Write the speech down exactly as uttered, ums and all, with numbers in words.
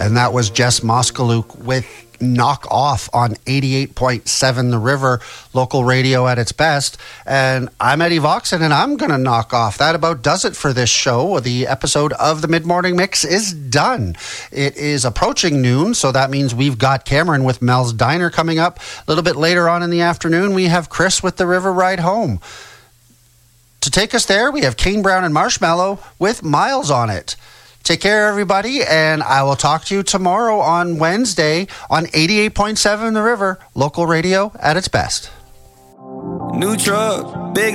And that was Jess Moskaluk with Knock Off on eighty-eight point seven The River, local radio at its best. And I'm Eddie Voxon, and I'm going to knock off. That about does it for this show. The episode of the Mid-Morning Mix is done. It is approaching noon, so that means we've got Cameron with Mel's Diner coming up. A little bit later on in the afternoon, we have Chris with the River Ride Home. To take us there, we have Kane Brown and Marshmallow with Miles on It. Take care, everybody, and I will talk to you tomorrow on Wednesday on eighty-eight point seven The River, local radio at its best. New truck, big